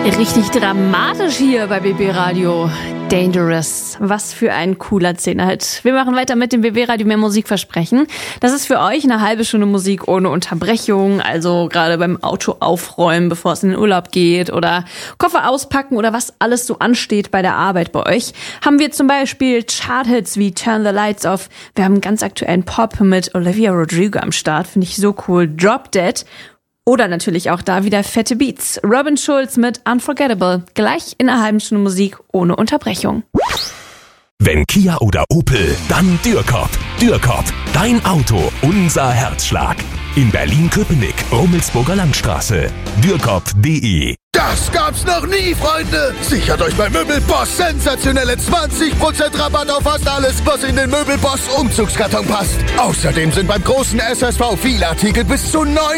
Richtig dramatisch hier bei BB Radio. Dangerous. Was für ein cooler Zehner-Hit. Wir machen weiter mit dem BB Radio Mehr Musik versprechen. Das ist für euch eine halbe Stunde Musik ohne Unterbrechung. Also gerade beim Auto aufräumen, bevor es in den Urlaub geht oder Koffer auspacken oder was alles so ansteht bei der Arbeit bei euch. Haben wir zum Beispiel Chart-Hits wie Turn the Lights Off. Wir haben ganz aktuellen Pop mit Olivia Rodrigo am Start. Finde ich so cool. Drop Dead. Oder natürlich auch da wieder fette Beats. Robin Schulz mit Unforgettable. Gleich in einer halben Stunde Musik ohne Unterbrechung. Wenn Kia oder Opel, dann Dürkop. Dürkop, dein Auto, unser Herzschlag. In Berlin-Köpenick, Rummelsburger Landstraße. Dürkop.de. Das gab's noch nie, Freunde! Sichert euch bei Möbelboss sensationelle 20% Rabatt auf fast alles, was in den Möbelboss Umzugskarton passt. Außerdem sind beim großen SSV viele Artikel bis zu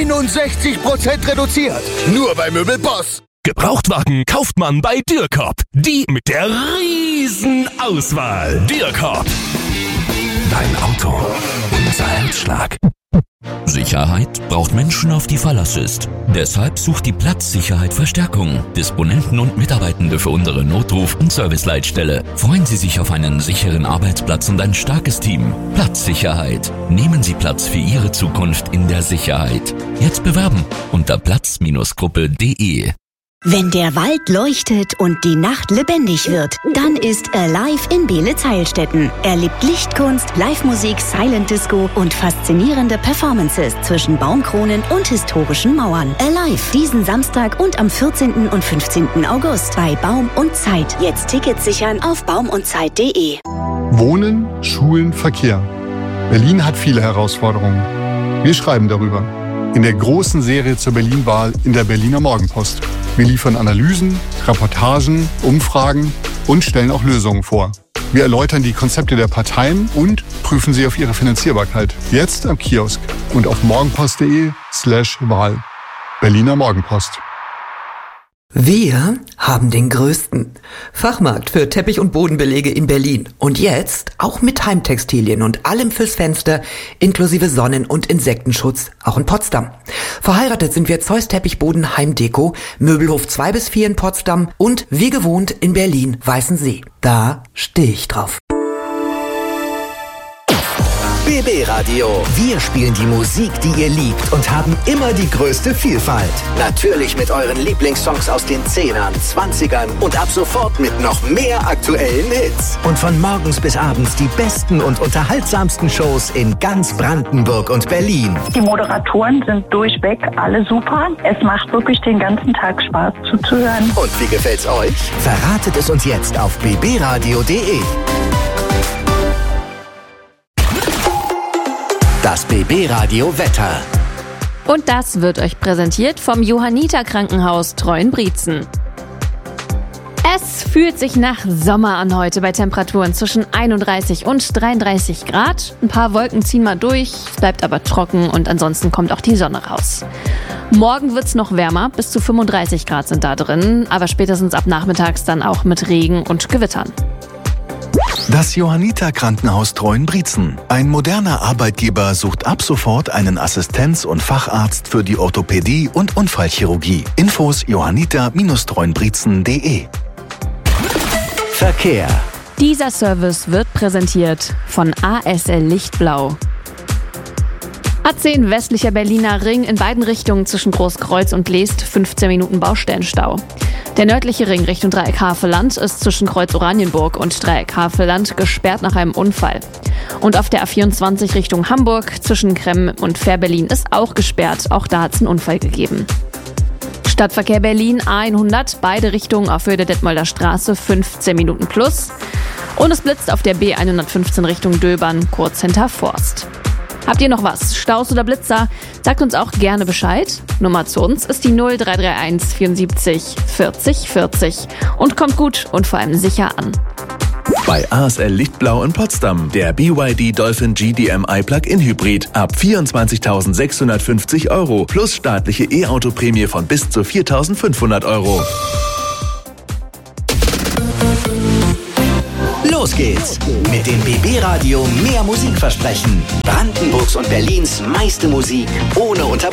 69% reduziert. Nur bei Möbelboss. Gebrauchtwagen kauft man bei Dürkop. Die mit der riesen Auswahl. Dürkop. Dein Auto, unser Herzschlag. Sicherheit braucht Menschen, auf die Verlass ist. Deshalb sucht die Platzsicherheit Verstärkung. Disponenten und Mitarbeitende für unsere Notruf- und Serviceleitstelle. Freuen Sie sich auf einen sicheren Arbeitsplatz und ein starkes Team. Platzsicherheit. Nehmen Sie Platz für Ihre Zukunft in der Sicherheit. Jetzt bewerben unter platz-gruppe.de. Wenn der Wald leuchtet und die Nacht lebendig wird, dann ist Alive in Beelitz-Heilstätten. Erlebt Lichtkunst, Live-Musik, Silent Disco und faszinierende Performances zwischen Baumkronen und historischen Mauern. Alive, diesen Samstag und am 14. und 15. August bei Baum und Zeit. Jetzt Tickets sichern auf baumundzeit.de. Wohnen, Schulen, Verkehr. Berlin hat viele Herausforderungen. Wir schreiben darüber. In der großen Serie zur Berlin-Wahl in der Berliner Morgenpost. Wir liefern Analysen, Reportagen, Umfragen und stellen auch Lösungen vor. Wir erläutern die Konzepte der Parteien und prüfen sie auf ihre Finanzierbarkeit. Jetzt am Kiosk und auf morgenpost.de/Wahl. Berliner Morgenpost. Wir haben den größten Fachmarkt für Teppich- und Bodenbelege in Berlin. Und jetzt auch mit Heimtextilien und allem fürs Fenster, inklusive Sonnen- und Insektenschutz, auch in Potsdam. Verheiratet sind wir Zeus Teppichboden Heimdeko, Möbelhof 2-4 in Potsdam und wie gewohnt in Berlin Weißensee. Da stehe ich drauf. BB Radio. Wir spielen die Musik, die ihr liebt und haben immer die größte Vielfalt. Natürlich mit euren Lieblingssongs aus den 10ern, 20ern und ab sofort mit noch mehr aktuellen Hits. Und von morgens bis abends die besten und unterhaltsamsten Shows in ganz Brandenburg und Berlin. Die Moderatoren sind durchweg alle super. Es macht wirklich den ganzen Tag Spaß zuzuhören. Und wie gefällt's euch? Verratet es uns jetzt auf bbradio.de. Das BB Radio Wetter. Und das wird euch präsentiert vom Johanniter Krankenhaus Treuenbrietzen. Es fühlt sich nach Sommer an heute bei Temperaturen zwischen 31 und 33 Grad. Ein paar Wolken ziehen mal durch, es bleibt aber trocken und ansonsten kommt auch die Sonne raus. Morgen wird's noch wärmer, bis zu 35 Grad sind da drin, aber spätestens ab nachmittags dann auch mit Regen und Gewittern. Das Johanniter Krankenhaus Treuenbrietzen. Ein moderner Arbeitgeber sucht ab sofort einen Assistenz- und Facharzt für die Orthopädie und Unfallchirurgie. Infos johanniter-treuenbrietzen.de. Verkehr. Dieser Service wird präsentiert von ASL Lichtblau. A10 westlicher Berliner Ring in beiden Richtungen zwischen Großkreuz und Leest 15 Minuten Baustellenstau. Der nördliche Ring Richtung Dreieck Havelland ist zwischen Kreuz Oranienburg und Dreieck Havelland gesperrt nach einem Unfall. Und auf der A24 Richtung Hamburg zwischen Kremm und Fährberlin ist auch gesperrt. Auch da hat es einen Unfall gegeben. Stadtverkehr Berlin A100, beide Richtungen auf Höhe der Detmolder Straße 15 Minuten plus. Und es blitzt auf der B115 Richtung Döbern kurz hinter Forst. Habt ihr noch was? Staus oder Blitzer? Sagt uns auch gerne Bescheid. Nummer zu uns ist die 0331 74 40 40 und kommt gut und vor allem sicher an. Bei ASL Lichtblau in Potsdam der BYD Dolphin GDMI Plug-in Hybrid ab 24.650 € plus staatliche E-Auto-Prämie von bis zu 4.500 €. Los geht's mit dem BB Radio Mehr Musik versprechen. Brandenburgs und Berlins meiste Musik ohne Unterbrechung.